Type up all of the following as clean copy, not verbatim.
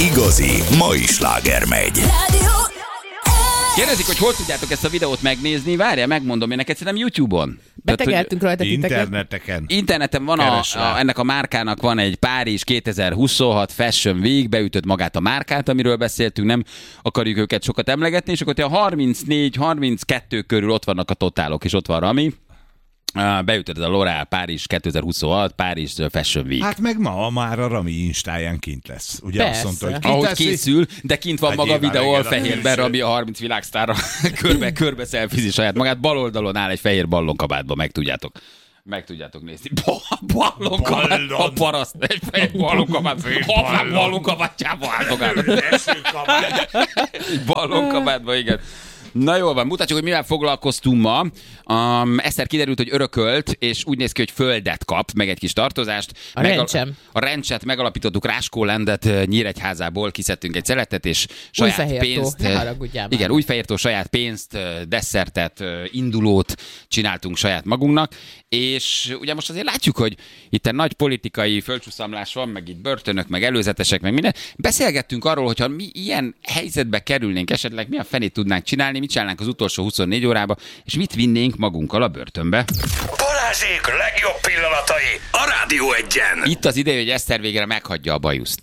igazi mai sláger megy. Kérdezik, hogy hol tudjátok ezt a videót megnézni. Várjál, megmondom, én neked szerintem YouTube-on. Betegeltünk rajta interneteken. Interneten van ennek a márkának van egy Párizs 2026 Fashion Week, beütött magát a márkát, amiről beszéltünk, nem akarjuk őket sokat emlegetni, és akkor a 34-32 körül ott vannak a totálok, és ott van Rami. Beütött a L'Oréal Párizs 2026 Párizs Fashion Week. Hát meg ma már a Rami instáján kint lesz. Ugye Persze. azt mondta, hogy ahogy készül, de kint van Hát maga a nyilván, videó, igen, fehérben Rami a 30 világsztárra körbe szelfizi saját magát. Bal oldalon áll egy fehér ballonkabátban, meg tudjátok nézni. Ballonkabát, a paraszt, egy fehér ballonkabát, ballonkabátjába álltogálnak. Ballonkabátban, igen. Na jól van, mutatjuk, hogy mivel foglalkoztunk ma. Eszter kiderült, hogy örökölt, és úgy néz ki, hogy földet kap, meg egy kis tartozást. A Rencset megalapítottuk, Ráskólandet Nyíregyházából kiszedtünk egy szeletet, és saját pénzt. Igen, Újfehértó saját pénzt, desszertet, indulót csináltunk saját magunknak, és ugye most azért látjuk, hogy itt nagy politikai földcsúszamlás van, meg itt börtönök, meg előzetesek, meg minden. Beszélgettünk arról, hogyha mi ilyen helyzetbe kerülnénk, esetleg mi a fenét tudnánk csinálni, mit csinálnánk az utolsó 24 órába, és mit vinnénk magunkkal a börtönbe. Balázsék legjobb pillanatai a Rádió Egyen. Itt az ideje, hogy Eszter végre meghagyja a bajuszt.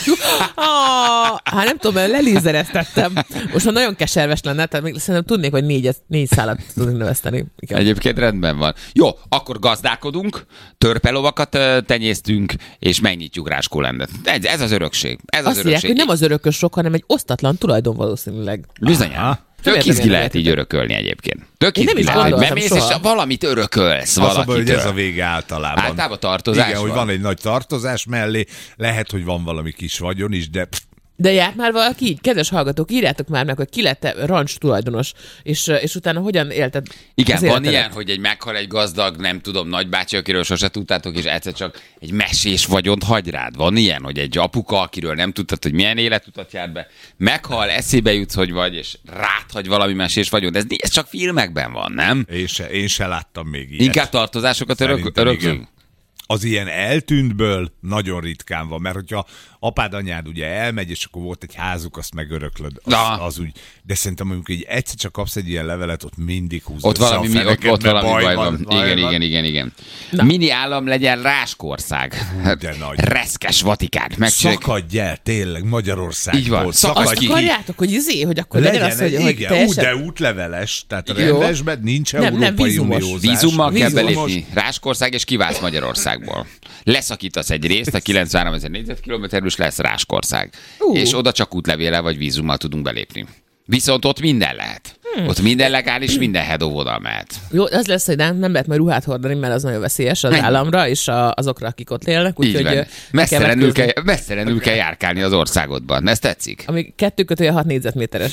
Hát nem tudom, mert lelízereztettem. Most már nagyon keserves lenne, tehát még szerintem tudnék, hogy négy szálat tudnék növeszteni. Igen. Egyébként rendben van. Jó, akkor gazdálkodunk, törpelovakat tenyésztünk, és megnyitjuk Ráskólandet. Ez az örökség. Azt mondják, hogy nem az örökös sok, hanem egy osztatlan tulajdon valószínűleg. Bizonyán. Tök izgi lehet így örökölni egyébként. Tök izgi lehet, hogy bemész, és valamit örökölsz. Az abban, hogy ez a vége általában. Általában tartozás. Igen, hogy van egy nagy tartozás mellé, lehet, hogy van valami kis vagyon is, de járt már valaki így? Kedves hallgatók, írjátok már meg, hogy ki lett rancs tulajdonos, és utána hogyan élted? Igen, van ilyen, hogy meghal egy gazdag, nem tudom, nagybácsi, akiről sose tudtátok, és egyszer csak egy mesés vagyont hagy rád. Van ilyen, hogy egy apuka, akiről nem tudtad, hogy milyen életutat jár be, meghal, eszébe jutsz, hogy vagy, és ráthagy valami mesés vagyont. Ez csak filmekben van, nem? Én se láttam még ilyet. Inkább tartozásokat öröklünk? Az ilyen eltűntből nagyon ritkán van, mert hogyha apád, anyád ugye elmegy, és akkor volt egy házuk, azt megöröklöd, az úgy. De szerintem mondjuk így egyszer csak kapsz egy ilyen levelet, ott mindig húzod. Ott valami baj van. Igen. Mini állam legyen Ráskország. De nagy. Reszkes Vatikán. Szakadj el, tényleg, Magyarországból. Így van. Azt akarjátok, hogy akkor legyen az, hogy teljesen... de útleveles, tehát a rendesben nincs Európai Uniózás. Vízummal kell belépni Ráskország, és kiválsz Magyarországból. Leszakítasz egy részt, a 93 000 négyzetkilométerről, és lesz Ráskország. És oda csak útlevéllel vagy vízummal tudunk belépni. Viszont ott minden lehet. Ott minden legális, minden hedóvonal mehet. Jó, az lesz, hogy nem lehet majd ruhát hordani, mert az nagyon veszélyes az államra, és azokra, akik ott élnek. Úgyhogy messzelenül kell járkálni az országodban. Ez tetszik? Ami 2/6 négyzetméteres.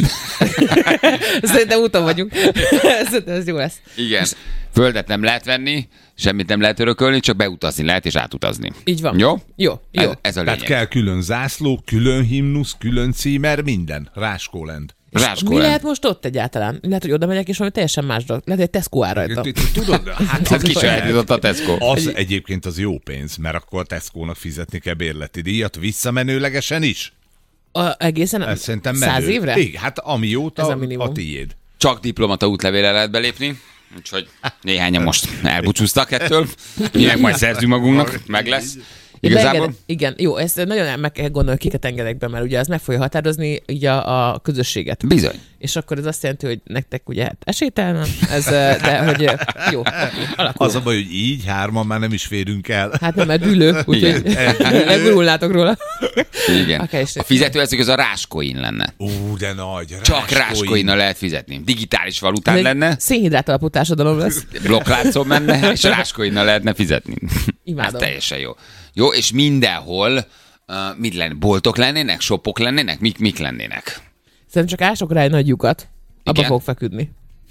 Szerintem úton vagyunk. Szerintem ez jó lesz. Igen. Földet nem lehet venni, semmit nem lehet örökölni, csak beutazni lehet és átutazni. Így van. Jó. Ez a lényeg. Tehát kell külön zászló, külön himnusz, külön címer, minden. Ráskóland. Mi lehet most ott egyáltalán? Lehet, hogy oda megyek, és valami teljesen más dolog. Lehet, hogy Tesco áll rajta. Tudod, hát kisajátított a Tesco. Az egyébként az jó pénz, mert akkor a Tesco-nak fizetni kell bérleti díjat visszamenőlegesen is. Egészen 100 évre? Igen, hát amióta a tiéd. Csak diplomata útlevéllel lehet belépni. Úgyhogy néhányan most elbúcsúztak ettől. Mi meg majd szerzünk magunknak, meg lesz. Igazából? Igen, jó, ezt nagyon meg kell gondolni, kiket engedek be, mert ugye az meg fogja határozni így a közösséget. Bizony. És akkor ez azt jelenti, hogy nektek ugye esélytelen, de hogy jó, alakul. Az a baj, hogy így hárman már nem is férünk el. Hát nem, mert dűlő, úgyhogy legurulnátok róla. Igen. A fizetőeszköz az a Ráskoin lenne. De nagy. Csak Ráskoinnal lehet fizetni. Digitális valután lenne. Szénhidrát alapú társadalom lesz. Blokkláncon menne, és Ráskoinnal lehetne fizetni. Imádom. Ez teljesen jó. Jó, és mindenhol mit lenne? Boltok lennének? Shopok lennének? Mik lennének? Szerintem csak ások rá egy nagy lyukat. Abba fog feküdni.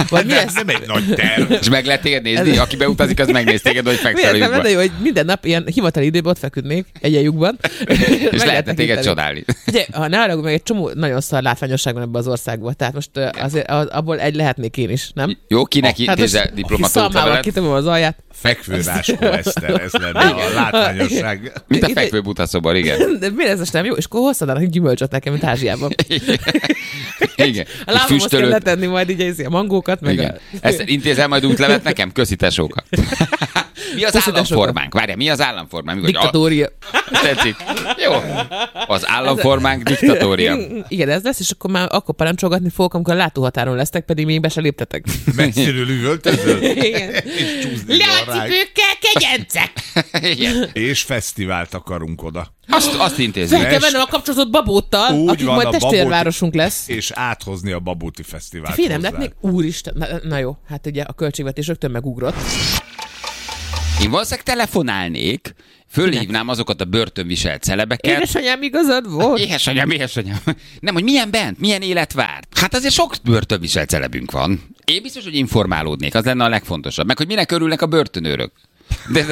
Vagy mi ez? Nem egy nagy terv. És meg lehet téged nézni? Aki beutazik, az megnéz téged, hogy fekszel a Miért nem lyukban. lenne jó, hogy minden nap ilyen hivatali időben ott feküdnék egy lyukban. És lehetne téged csodálni. Ugye, ha ne arra, meg egy csomó nagyon szar látványosság van ebben az országban. Tehát most azért abból egy lehetnék én is, nem? Jó, kinek intézel diplomatót szalmával levelet? kitömöm az alját. Fekvőráskó Eszter, ez lenne a látványosság. Mint a fekvő butaszobar, igen. De miért ez most nem jó? És akkor hozzanak gyümölcsöt nekem, mint Ázsiában. Igen. A lábamhoz kell letenni majd így a mangókat, meg Igen. Ezt intézel majd útlevet nekem? Köszi tesókat. Mi az államformánk? Várjál, mi az államformánk? Diktatória. Tetszik? Jó. Az államformánk diktatória. Igen, ez lesz, és akkor parancsolgatni fogok, amikor a látóhatáron lesztek, pedig még be se léptetek. Messziről üvöltözöl? Igen. És csúszni Le a van rá. cipőkkel, kegyencek! Igen. És fesztivált akarunk oda. Azt intézzük. Fel kell vennem a kapcsolatot Babóttal, Úgy akik van, majd a testvérvárosunk lesz. És áthozni a Babóti Fesztivált. Fél nem hozzá. lehetnék? Úristen, na jó, hát ugye a költségvetés rögtön megugrott. Én valószínűleg telefonálnék, fölhívnám azokat a börtönviselt celebeket. Édesanyám, igazad volt? Édesanyám. Nem, hogy milyen bent, milyen élet várt. Hát azért sok börtönviselt celebünk van. Én biztos, hogy informálódnék, az lenne a legfontosabb. Meg, hogy minek örülnek a börtönőrök. De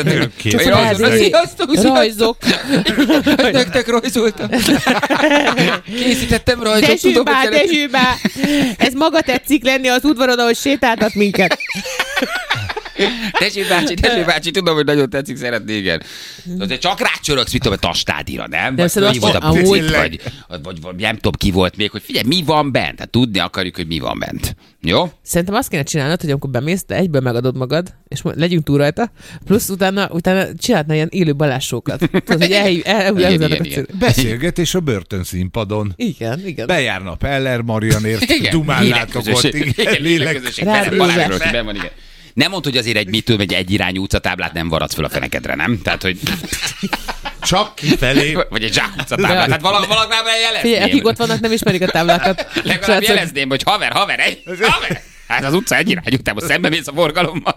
Rajzok. Nektek rajzoltam. Készítettem rajzot. Dezsőbá, ez maga tetszik lenni az udvaron, ahogy sétáltat minket. Tessék bácsi, tudom, hogy nagyon tetszik, szeretné, igen. Azért csak rácsörögsz, mit tudom, a tastádira, nem? De Vagy ki volt a amúgy- bucit, vagy nem tudom, ki volt még, hogy figyelj, mi van bent? Hát tudni akarjuk, hogy mi van bent. Jó? Szerintem azt kéne csinálnod, hogy amikor bemész, te egyből megadod magad, és legyünk túl rajta, plusz utána csinálhatna ilyen élő balássókat. Tudod, hogy elhúzzátok a cél. Beszélgetés a börtönszínpadon. Igen. Bejárna Peller Marianért, dumálnátok ott. Igen, lélek. Nem mondd, hogy azért egy egyirányú utcatáblát nem varadsz föl a fenekedre, nem? Tehát, hogy... Csak kifelé. Vagy egy zsákutcatáblát. Tehát valagnál jelezném. Figyelj, akik ott vannak, nem ismerik a táblákat. Legalább jelezném, hogy haver. Hát az utca egyirányú, te most szembe mész a forgalommal.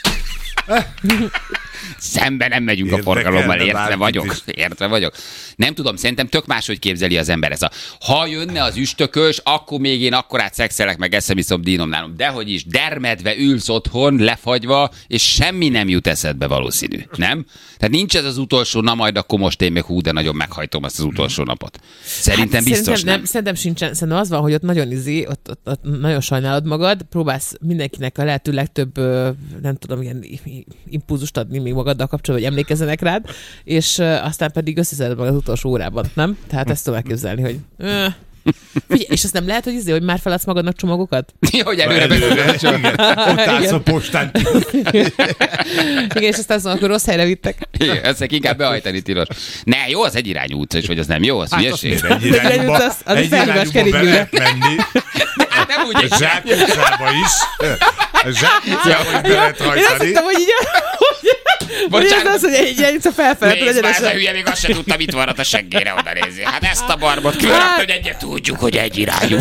Szembe nem megyünk a forgalommal, értve vagyok. Nem tudom, szerintem tök máshogy képzeli az ember ez ha jönne az üstökös, akkor még én akkorát szexelek, meg eszem iszom dínom nálom. Dehogy is, dermedve ülsz otthon, lefagyva, és semmi nem jut eszedbe valószínű, nem? Tehát nincs ez az utolsó, na majd akkor most én még de nagyon meghajtom azt az utolsó napot. Szerintem biztos nem. Szerintem sincsen. Szerintem az van, hogy ott nagyon ott nagyon sajnálod magad, próbálsz mindenkinek a lehető legtöbb, nem tudom, ilyen impulzust adni még magaddal kapcsolatban, hogy emlékezzenek rád, és aztán pedig összeszeded magad az utolsó órában, nem? Tehát ezt tudom elképzelni, hogy... Figyelj, és azt nem lehet, hogy már feladsz magadnak csomagokat? Ja, hogy előre Ott állsz a postán. Igen, és aztán akkor rossz helyre vittek. Igen, ezt inkább behajtani tilos. Ne, jó, az egyirányú utca is, vagy az nem jó, az hülyeség. Egy irányba be lehet menni. Nem úgy A zsákutcába is. A zsákutcába is be lehet Én azt hajtani. hittem, hogy így... Hogy ez az, hogy egy irányítva felfelé. Nézd már, ez a hülye, még azt se tudta, mit varrat a seggére oda nézni. Hát ezt a barbot különböző, hogy egyet tudjuk, hogy egy irányú.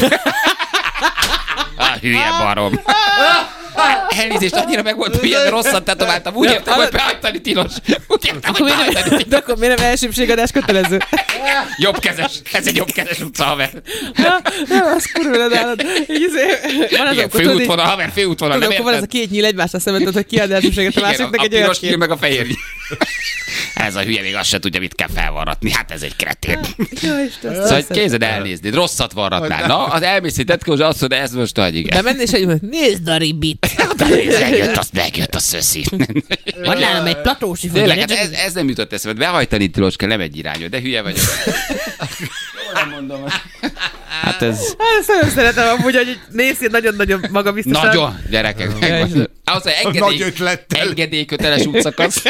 A hülye barom. Elnézést, annyira meg volt hülye, rosszat tetováltam. Úgy értem, hogy behajtani tilos. Úgy értem, hogy behajtani tilos. De akkor miért nem elsőbségadás kötelező? Jobbkezes. Ez egy jobbkezes utca, haver. Az kurva nálad. Igen, főútvonal, haver, főútvonal. Tudod, akkor van ez a két nyíl egymásra szemben, hogy ki ad elsőbséget a másiknak egy a olyat piros kér. nyíl meg a fehér nyíl. Ez a hülye még azt se tudja, mit kell felvarratni. Hát ez egy kretén. Szóval kézed elnézni, rosszat varratnál. Na, az elmész egy tetkós, azt mondja, ez most nagy, igen. De menni és hogy nézd a ribit. Megjött a szöszi. Van nálam egy platósi Tényleg, hát ez nem jutott eszembe. Behajtani tilos kell, nem egy irányú, de hülye vagyok. Nem mondom. Hát ez... Ezt nagyon szeretem amúgy, hogy nézd nagyon-nagyon magabiztosan. Nagyon, gyerekek. Ahhoz, hogy engedélyköteles útszakasz.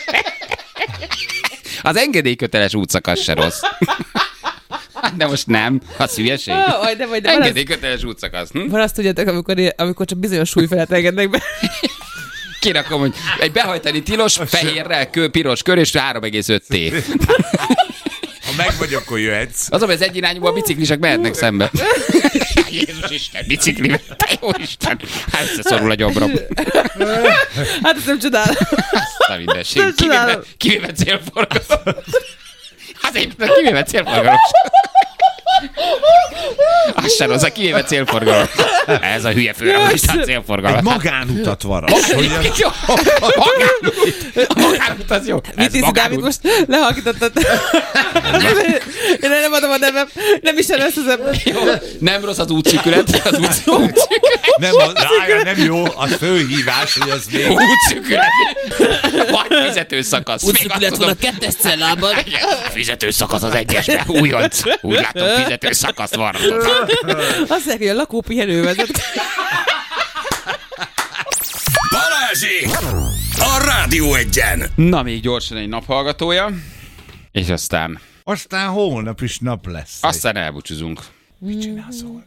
Az engedélyköteles útszakasz se rossz. De most nem. Az hülyeség. Engedélyköteles útszakasz. Van azt tudjátok, amikor csak bizonyos súly felett engednek be. Kirakom, hogy egy behajtani tilos, fehérrel, piros kör és 3,5 T. Ha meg vagy, akkor jöhetsz. Az, hogy az egyirányúban a biciklisek mehetnek szembe. Jézus Isten, biciklivel. Te jó Isten. Hát összeszorul a gyomrom. Hát ezt nem csodálom. Azt a mindenség. Kivéve célforgalom. Azért kivéve célforgalom. Az sem az a kivéve célforgalom. Ez a hülye főragadás célforgalom. Egy magánutat varas. Magánút az jó. Mit hiszi, Dávid, most lehalkítottad? Én nem adom a nevem. Nem is elősz az ember. Nem rossz az útszűkület. Az útszűkület. Nem jó, az főhívás, hogy ez még... Útszűkület. Vagy fizetőszakasz. Útszűkület van a 2-es cellában. Fizetőszakasz az 1-esben. Újonc. Úgy látom, fizetőszakasz van. Azt mondják, hogy a lakópihenő vezet. Balázsék! A Rádió Egyen! Na, még gyorsan egy naphallgatója. És aztán Holnap is nap lesz. aztán elbúcsúzunk. Mit csinálsz holnap?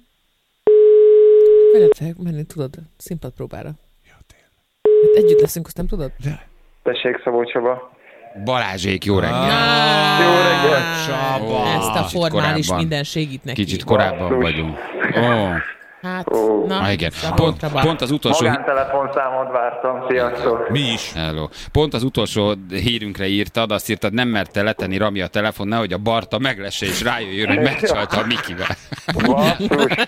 Veletek menni, tudod, színpadpróbára. Hát együtt leszünk, azt nem tudod? Tessék, Szabó Csaba. Balázsék, jó reggel. Jó reggelt! Csaba. Ezt a formális korábban. mindenségit neki. Kicsit korábban vagyunk. Hát, Igen. Szabó Csaba. Pont az utolsó... Magántelefonszámot vártam, sziasztok! Mi is. Hello. Pont az utolsó hírünkre írtad, azt írtad, nem merte letenni Rami a telefon, nehogy a Barta meglesse és rájöjjön, hogy megcsalta a Mikivel. Basszus,